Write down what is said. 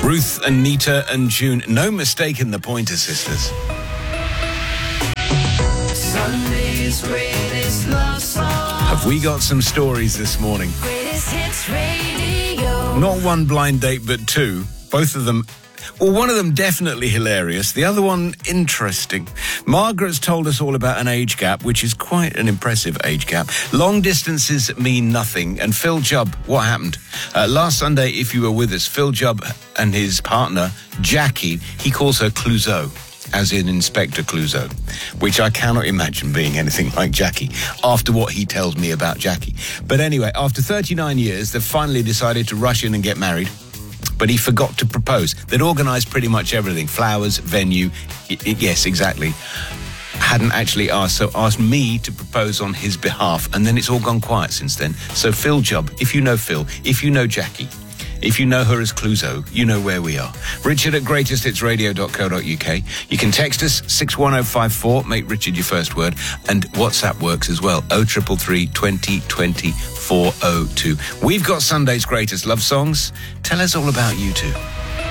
Ruth and Nita and June. No mistake in the Pointer Sisters. Sunday's greatest love song. Have we got some stories this morning? Greatest hits radio. Not one blind date, but two. Both of them, well, one of them definitely hilarious. The other one, interesting. Margaret's told us all about an age gap, which is quite an impressive age gap. Long distances mean nothing. And Phil Jubb, what happened? Last Sunday, if you were with us, Phil Jubb and his partner, Jackie, he calls her Clouseau, as in Inspector Clouseau, which I cannot imagine being anything like Jackie after what he tells me about Jackie. But anyway, after 39 years, they've finally decided to rush in and get married. But he forgot to propose. They'd organised pretty much everything. Flowers, venue. Yes, exactly. Hadn't actually asked, so asked me to propose on his behalf. And then it's all gone quiet since then. So Phil Jubb, if you know Phil, if you know Jackie, if you know her as Clouseau, you know where we are. Richard at greatesthitsradio.co.uk. You can text us 61054, make Richard your first word, and WhatsApp works as well, 0333 20 20 402. We've got Sunday's greatest love songs. Tell us all about you two.